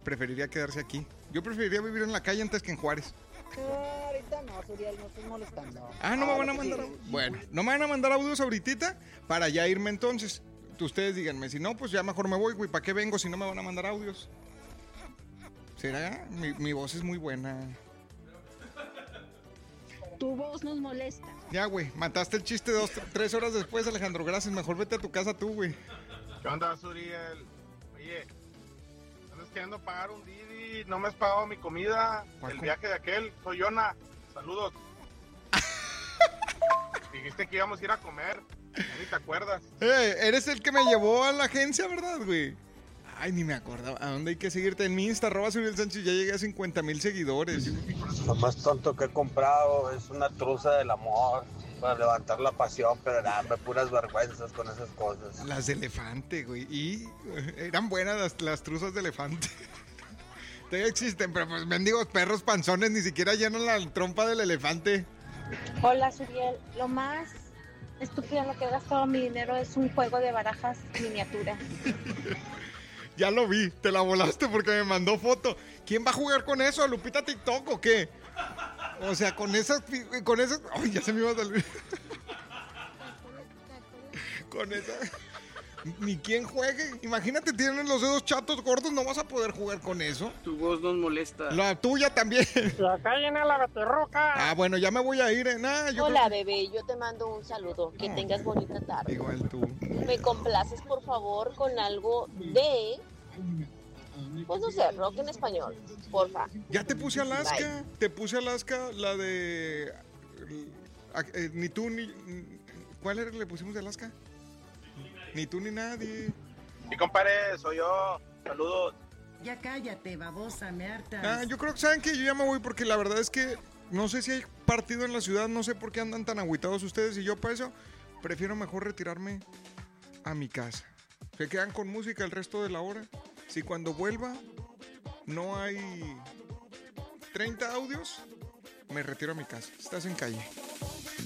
preferiría quedarse aquí. Yo preferiría vivir en la calle antes que en Juárez. Ahorita no, Suriel, no estoy molestando. No me van a mandar audios. Bueno, no me van a mandar audios ahorita para ya irme entonces. Ustedes díganme, si no, pues ya mejor me voy, güey. ¿Para qué vengo si no me van a mandar audios? ¿Será? Mi voz es muy buena. Tu voz nos molesta. Ya, güey, mataste el chiste 3 horas después, Alejandro. Gracias, mejor vete a tu casa tú, güey. ¿Qué onda, Suriel? Oye, ¿andas queriendo pagar un Didi? ¿No me has pagado mi comida? El viaje de aquel, soy Yona. Saludos. Dijiste que íbamos a ir a comer. Ni te acuerdas. Eres el que me llevó a la agencia, ¿verdad, güey? Ay, ni me acordaba. ¿A dónde hay que seguirte? En mi Insta, @Suriel Sánchez, ya llegué a 50,000 seguidores. Lo más tonto que he comprado es una truza del amor para levantar la pasión, pero dame puras vergüenzas con esas cosas. Las de elefante, güey. Y eran buenas las truzas de elefante. Todavía existen, pero pues mendigos perros panzones ni siquiera llenan la trompa del elefante. Hola, Suriel. Lo más estúpido en lo que he gastado mi dinero es un juego de barajas miniatura. Ya lo vi, te la volaste porque me mandó foto. ¿Quién va a jugar con eso? ¿Lupita TikTok o qué? O sea, con esas... Ay, ya se me iba a salir. Con esa... Ni quien juegue. Imagínate, tienen los dedos chatos gordos, no vas a poder jugar con eso. Tu voz nos molesta. La tuya también. La calle en la baterroca. Bueno, ya me voy a ir. Hola, bebé, yo te mando un saludo. Que tengas bonita tarde. Igual tú. Me complaces, por favor, con algo de... Pues no sé, rock en español, porfa. Ya te puse Alaska. Bye. Te puse Alaska, la de... ni tú ni... ¿Cuál era que le pusimos de Alaska? Ni tú ni nadie. Mi compadre, soy yo. Saludos. Ya cállate, babosa, me hartas. Yo creo que saben que yo ya me voy porque la verdad es que no sé si hay partido en la ciudad, no sé por qué andan tan agüitados ustedes y yo para eso prefiero mejor retirarme a mi casa. Se quedan con música el resto de la hora. Si cuando vuelva no hay 30 audios, me retiro a mi casa. Estás en calle.